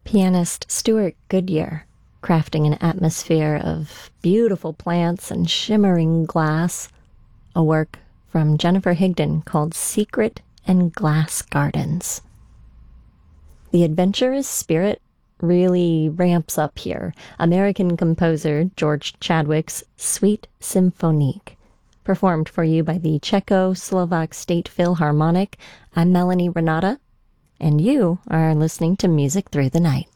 Pianist Stuart Goodyear, crafting an atmosphere of beautiful plants and shimmering glass, a work from Jennifer Higdon called Secret and Glass Gardens. The adventurous spirit really ramps up here. American composer George Chadwick's Suite Symphonique, performed for you by the Czechoslovak State Philharmonic. I'm Melanie Renata, and you are listening to Music Through the Night.